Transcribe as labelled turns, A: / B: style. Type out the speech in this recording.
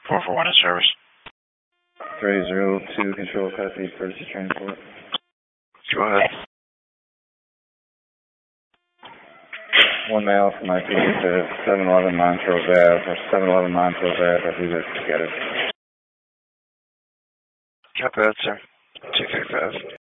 A: 441 in service.
B: 302 control copy, emergency transport.
A: Go ahead.
B: One male from IP to 711 Montrose Ave, or 711 Montrose Ave, I believe that's together.
A: Copy that, sir. 255.